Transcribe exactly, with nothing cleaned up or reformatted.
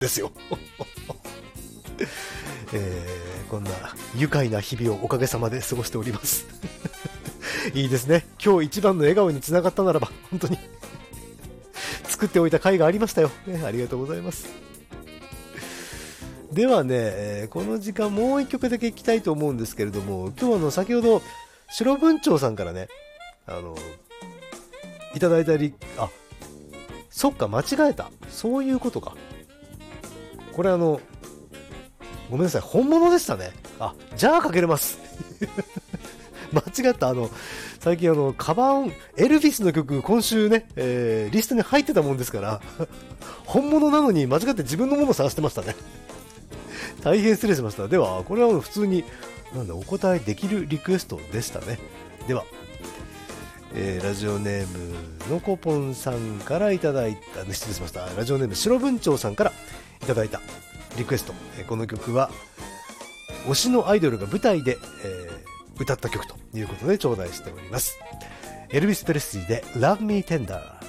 ですよ。えー、こんな愉快な日々をおかげさまで過ごしております。いいですね。今日一番の笑顔につながったならば、本当に作っておいた回がありましたよ、ね、ありがとうございます。ではね、えー、この時間もう一曲だけいきたいと思うんですけれども、今日あの先ほど白文鳥さんからね、あのいただいたり、あ、そっか間違えた、そういうことか。これあのごめんなさい、本物でしたね。あ、じゃあかけれます間違った。あの最近あのカバンエルヴィスの曲今週ね、えー、リストに入ってたもんですから本物なのに間違って自分のものを探してましたね。大変失礼しました。ではこれは普通になんだお答えできるリクエストでしたね。では、えー、ラジオネームのこぽんさんからいただいた、失礼しました。ラジオネーム白文鳥さんからいただいたリクエスト、えー、この曲は推しのアイドルが舞台で、えー、歌った曲ということで頂戴しております。エルヴィス・プレスリーで Love Me Tender。